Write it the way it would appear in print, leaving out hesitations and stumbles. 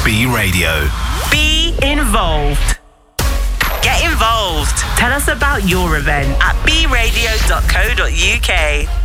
B Radio. Be involved. Get involved. Tell us about your event at bradio.co.uk.